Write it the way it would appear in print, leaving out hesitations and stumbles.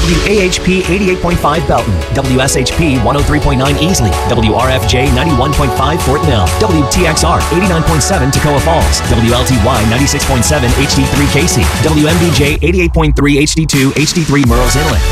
WAHP 88.5 Belton, WSHP 103.9 Easley, WRFJ 91.5 Fort Mill, WTXR 89.7 Toccoa Falls, WLTY 96.7 HD3 Casey, WMBJ 88.3 HD2 HD3 Murrells Inlet.